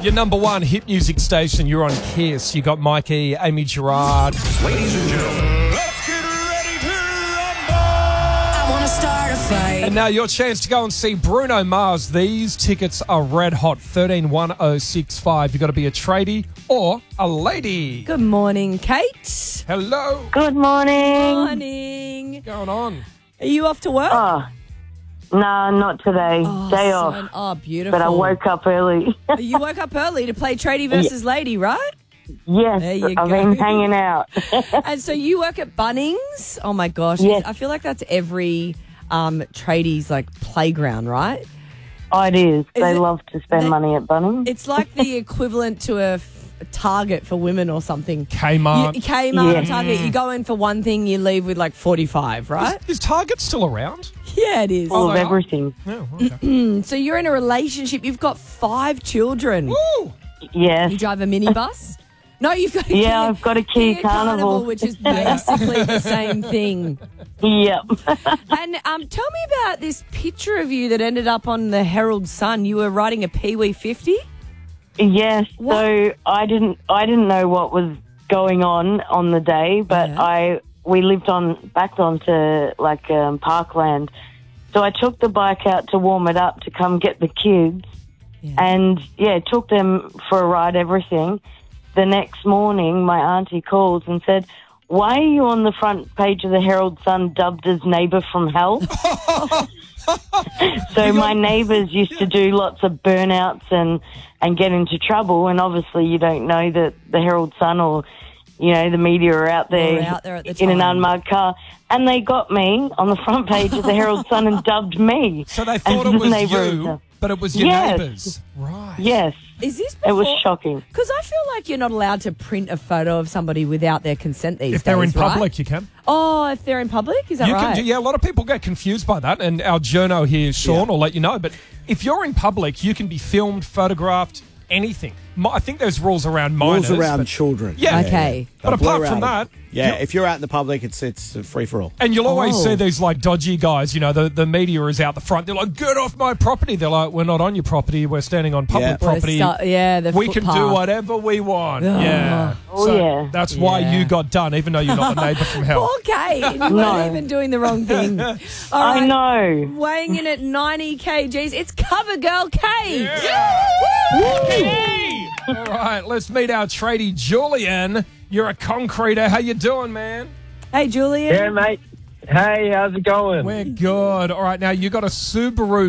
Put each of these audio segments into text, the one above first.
Your number one hit music station, you're on Kiss. You got Mikey, Amy Gerard. Ladies and gentlemen, let's get ready to rumble! I want to start a fight. And now your chance to go and see Bruno Mars. These tickets are red hot, 131065. You've got to be a tradie or a lady. Good morning, Kate. Hello. Good morning. Morning. What's going on? Are you off to work? Oh, no, not today. Day off. Oh, beautiful. But I woke up early. You woke up early to play tradie versus lady, right? Yes, There you I've go. been hanging out. And so you work at Bunnings. Oh my gosh! Yes. I feel like that's every tradie's like playground, right? Oh, it is. They it- love to spend money at Bunnings. It's like the equivalent to a Target for women or something. Kmart. Kmart, Yeah. Target. You go in for one thing, you leave with like 45, right? Is Target still around? Yeah, it is. Full of they are? everything. Oh, okay. So you're in a relationship. You've got 5 children. Woo! Yes. You drive a minibus? No, you've got a Yeah, Kia, I've got a Kia Carnival. which is basically the same thing. Yep. And tell me about this picture of you that ended up on the Herald Sun. You were riding a Pee-wee 50? Yes. What? So I didn't know what was going on the day, but Yeah. we lived back onto like Parkland. So I took the bike out to warm it up to come get the kids, and took them for a ride. Everything. The next morning, my auntie calls and said, "Why are you on the front page of the Herald Sun dubbed as neighbour from hell?" So my neighbours used to do lots of burnouts and get into trouble, and obviously you don't know that the Herald Sun or, the media are out there, Were out there at the in an time. unmarked car. And they got me on the front page of the Herald Sun and dubbed me. So they thought as it the was neighbour of you, the- but it was your Yes. neighbours. Right. Yes, Is this it was before- shocking. Because I feel like you're not allowed to print a photo of somebody without their consent these days, If they're in right? public, you can. Oh, if they're in public? Is that You right? can do, a lot of people get confused by that, and our journo here, Sean, will let you know. But if you're in public, you can be filmed, photographed, anything. I think there's rules around minors. Rules around but- children. Yeah. Okay. But Don't apart blur from out. that, Yeah, you- if you're out in the public, it's a free-for-all. and you'll always Oh. see these like dodgy guys, the media is out the front. They're like, get off my property. They're like, we're not on your property. We're standing on public Yeah. property. The We can do footpath. whatever we want. Oh. Yeah. Oh, So yeah. that's why Yeah. you got done, even though you're not the neighbour from hell. Okay, and you weren't even doing the wrong thing. All I right. know. Weighing in at 90 kgs, it's Cover Girl Kate. All right, let's meet our tradie, Julian. You're a concreter. How you doing, man? Hey, Julian. Yeah, mate. Hey, how's it going? We're good. All right, now you got a Subaru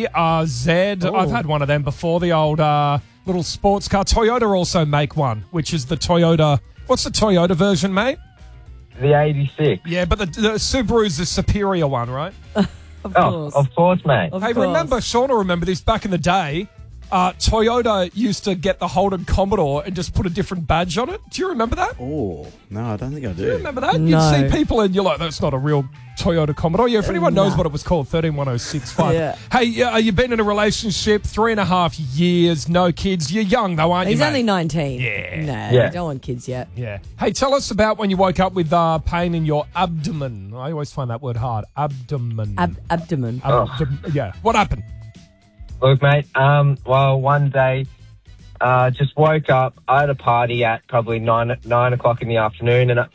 BRZ. I've had one of them before, the old little sports car. Toyota also make one, which is the Toyota. What's the Toyota version, mate? The 86. Yeah, but the Subaru's the superior one, right? Of Oh, course. of course, mate. Of Hey, course. remember, Sean will remember this back in the day. Toyota used to get the Holden Commodore and just put a different badge on it. Do you remember that? Oh, no, I don't think I do. Do you remember that? No. You'd see people and you're like, that's not a real Toyota Commodore. Yeah, if anyone knows what it was called, 131065. Yeah. Hey, you've been in a relationship 3.5 years, no kids. You're young though, aren't He's you, only mate? 19. Yeah. No, Yeah. you don't want kids yet. Yeah. Hey, tell us about when you woke up with pain in your abdomen. I always find that word hard. Abdomen. Abdomen. Yeah. What happened? Look, mate, well, one day, just woke up. I had a party at probably 9 o'clock in the afternoon, and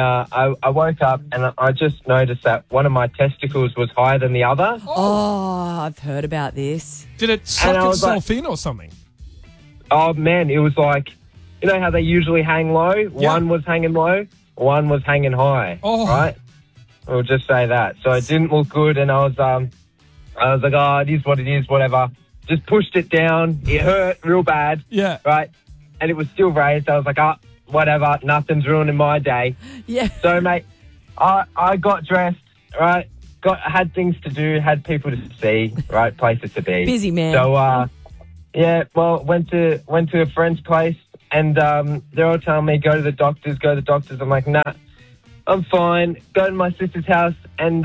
I woke up and I just noticed that one of my testicles was higher than the other. Oh, I've heard about this. Did it suck I was itself in or something? Oh, man, it was like, you know how they usually hang low? Yeah. One was hanging low, one was hanging high, Oh. right? We'll just say that. So it didn't look good, and I was like, oh, it is what it is, whatever. Just pushed it down. It hurt real bad. Yeah. Right? And it was still raised. I was like, whatever, nothing's ruining my day. Yeah. So, mate, I got dressed, right? Had things to do, had people to see, right? Places to be. Busy man. So, went to a friend's place, and they're all telling me, go to the doctors. I'm like, nah, I'm fine. Go to my sister's house, and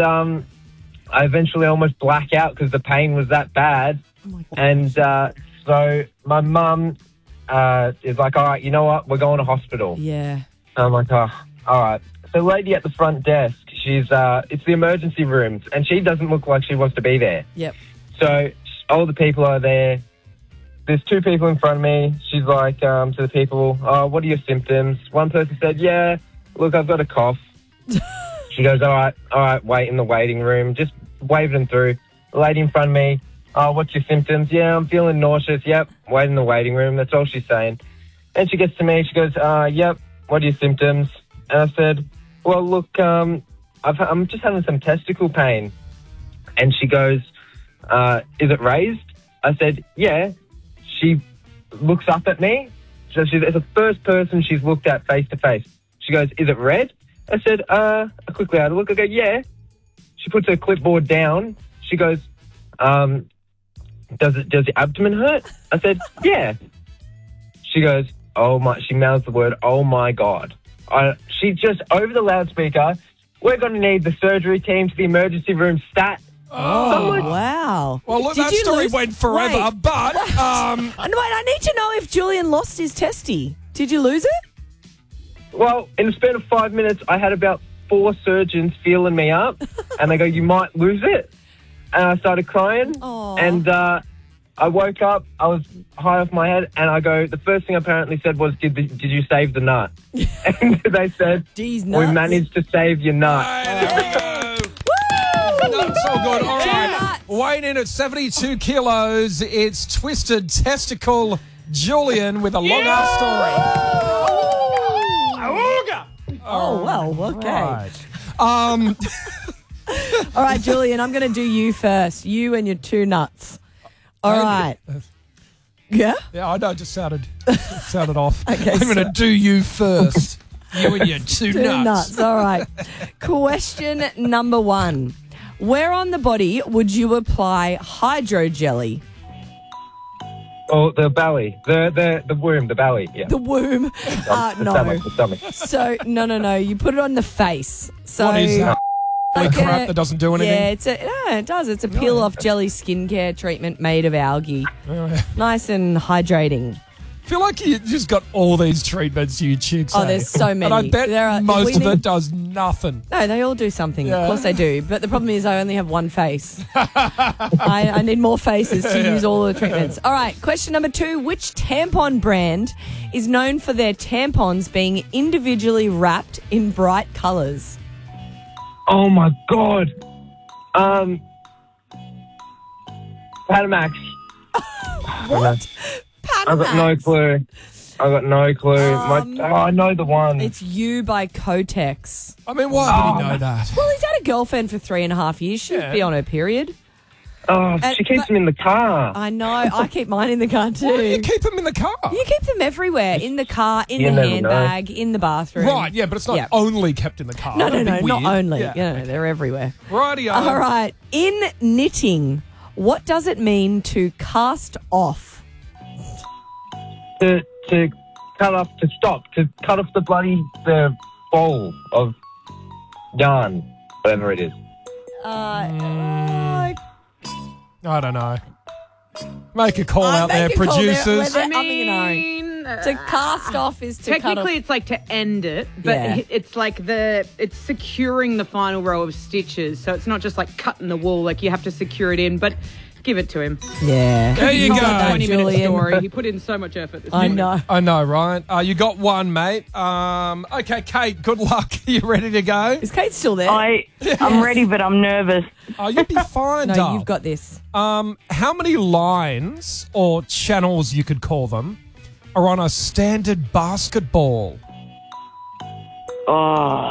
I eventually almost black out because the pain was that bad. And so my mum is like, all right, you know what? We're going to hospital. Yeah. I'm like, oh, all right. So lady at the front desk, it's the emergency rooms, and she doesn't look like she wants to be there. Yep. So all the people are there. there's two people in front of me. She's like, to the people, what are your symptoms? One person said, yeah, look, I've got a cough. She goes, all right, wait in the waiting room. Just waving them through. The lady in front of me, what's your symptoms? Yeah, I'm feeling nauseous. Yep, wait in the waiting room. That's all she's saying. And she gets to me. She goes, yep, what are your symptoms? And I said, well, look, I'm just having some testicle pain. And she goes, is it raised? I said, yeah. She looks up at me. So it's the first person she's looked at face to face. She goes, is it red? I said, I quickly had a look. I go, yeah. She puts her clipboard down. She goes, does the abdomen hurt? I said, yeah. She goes, oh my, she mouths the word, oh my God. She just, over the loudspeaker, we're going to need the surgery team to the emergency room stat. Oh, wow. Well, look, Did that you story lose- went forever, Wait, but Wait, I need to know if Julian lost his testy. Did you lose it? Well, in the span of 5 minutes, I had about 4 surgeons feeling me up, and they go, you might lose it. And I started crying, Aw. and I woke up, I was high off my head, and I go, the first thing I apparently said was, did you save the nut? And they said, These we nuts. managed to save your nut. Hey, there we go. That's all good. All right. Nuts. Weighing in at 72 kilos, it's Twisted Testicle Julian with a long-ass story. Oh, well, okay. Right. All right, Julian, I'm going to do you first. You and your two nuts. All right. Yeah? Yeah, I know. It just sounded off. Okay, I'm going to do you first. You and your two Two nuts. nuts. All right. Question number 1. Where on the body would you apply hydrojelly? Oh, the belly, the womb, the belly, yeah. The womb. No. The stomach. So, no. You put it on the face. So, What is that? like Crap a- that doesn't do anything? Yeah, it does. It's a peel-off jelly skincare treatment made of algae. I Nice and hydrating. feel like you just got all these treatments, you chicks. Oh, eh? there's so many. And I bet There are- most we of need- it does nothing. No, they all do something. Yeah. Of course they do. But the problem is I only have one face. I need more faces to use all the treatments. All right, question number 2. Which tampon brand is known for their tampons being individually wrapped in bright colours? Oh my God. Panamax. What? I've got no clue. I know the one. It's You by Kotex. I mean, why would he know that? Well, he's had a girlfriend for 3.5 years. She'd Yeah. be on her period. She keeps but- them in the car. I know. I keep mine in the car too. Why do you keep them in the car? You keep them everywhere. In the car, in You the never handbag, in the bathroom. Right, yeah, but it's not Yeah. only kept in the car. No, That'd be not weird. only. Yeah. Yeah, they're everywhere. Rightio. All right. In knitting, what does it mean to cast off? To cut off the bowl of yarn, whatever it is. I don't know. Make a call out there, producers. To cast off is to cut Technically, off. it's like to end it, but Yeah. it's like it's securing the final row of stitches. So it's not just like cutting the wool. Like you have to secure it in, but give it to him. Yeah. There you Not go. a 20-minute Julian. story. He put in so much effort. This I morning. know. I know, right? You got one, mate. Okay, Kate, good luck. You ready to go? Is Kate still there? I'm ready, but I'm nervous. Oh, you'll be fine, No, doll. you've got this. How many lines, or channels you could call them, are on a standard basketball? Oh.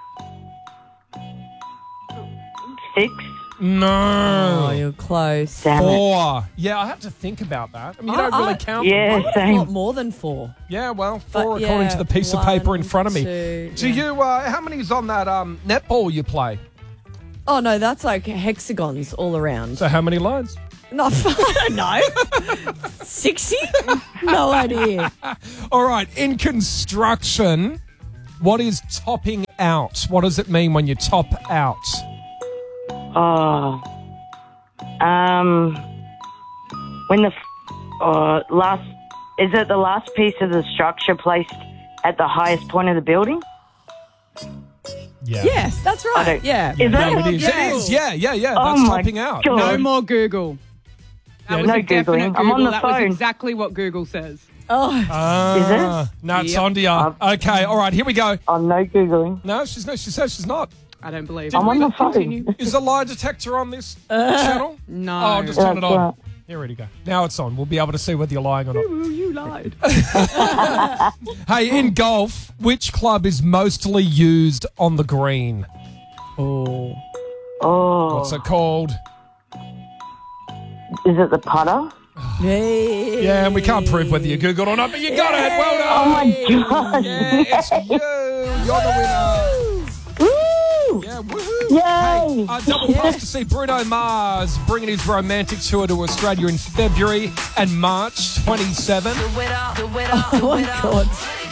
6. No. Oh, you're close. Damn it. 4. Yeah, I had to think about that. I mean, you don't really count them. Yeah, I would have same. thought more than 4. Yeah, well, 4 But, according yeah, to the piece of paper in 1, front of me. 2, Do yeah. you, how many's on that netball you play? Oh, no, that's like hexagons all around. So how many lines? No, I don't know. 60? No idea. All right, in construction, what is topping out? What does it mean when you top out? Oh. When the last, is it the last piece of the structure placed at the highest point of the building? Yeah. Yes, that's I right. don't- Yeah. Is No, that it is. Yes. It is. Yeah. Oh That's my topping out. God. No more Google. That was No a definite Googling. Google. I'm on the that was phone. exactly what Google says. Oh, Is it? No, it's Yep. on to you. Okay, all right, here we go. I'm no Googling. No, she says she's not. I don't believe I'm it. on the phone. Continue. Is the lie detector on this channel? No. Oh, just turn it That's on. right. Here we go. Now it's on. We'll be able to see whether you're lying or not. Ooh, you lied. Hey, in golf, which club is mostly used on the green? Oh, What's it called? is it the putter? hey. Yeah, and we can't prove whether you Googled or not, but you got it. Well done. Oh my God! Yeah, it's you. You're the winner. Woo! Yeah, woohoo. Yay! Hey, double pass to see Bruno Mars bringing his romantic tour to Australia in February and March 27. Oh my God.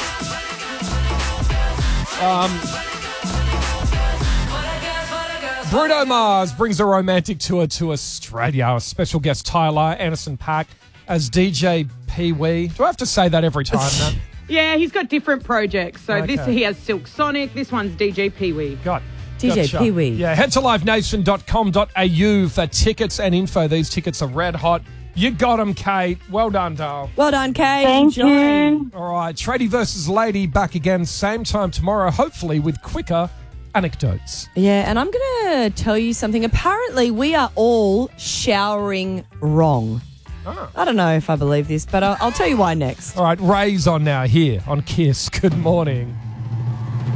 Bruno Mars brings a romantic tour to Australia. Our special guest Tyler Anderson Paak as DJ Pee Wee. Do I have to say that every time, man? Yeah, he's got different projects. So this Okay. he has Silk Sonic. This one's DJ Pee Wee. DJ Gotcha. Pee Wee. Yeah, head to livenation.com.au for tickets and info. These tickets are red hot. You got them, Kate. Well done, Dale. Well done, Kate. Thank Enjoy. you. All right, Tradie versus Lady back again, same time tomorrow, hopefully with quicker anecdotes. Yeah, and I'm going to tell you something. Apparently, we are all showering wrong. I don't know if I believe this, but I'll tell you why next. All right, Ray's on now here on KISS. Good morning.